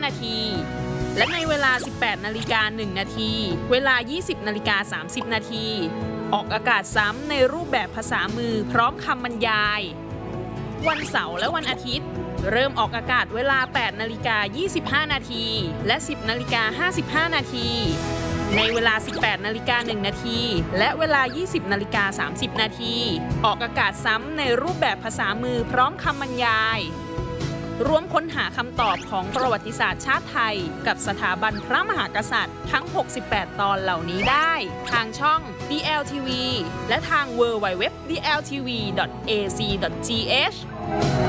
นาทีและในเวลา 18:01 น. เวลา 20:30 น. ออกอากาศซ้ำในรูปแบบภาษามือพร้อมคำบรรยายวันเสาร์และวันอาทิตย์เริ่มออกอากาศเวลา 8:25 น. และ 10:55 น. ในเวลา 18:01 น. และเวลา 20:30 น. ออกอากาศซ้ำในรูปแบบภาษามือพร้อมคำบรรยายร่วมค้นหาคำตอบของประวัติศาสตร์ชาติไทยกับสถาบันพระมหากษัตริย์ทั้ง 68 ตอนเหล่านี้ได้ทางช่อง DLTV และทาง www.dltv.ac.th